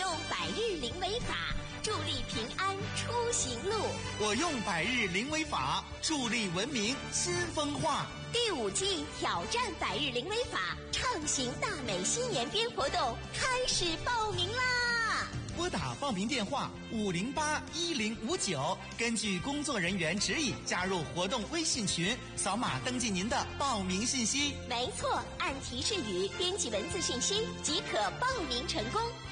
百日零违法，助力平安出行路。 我用百日零违法，助力文明新风化。 第5季挑战百日零违法，畅行大美新年编活动开始报名啦！ 拨打报名电话5081059，根据工作人员指引加入活动微信群，扫码登记您的报名信息。 没错，按提示语编辑文字信息即可报名成功。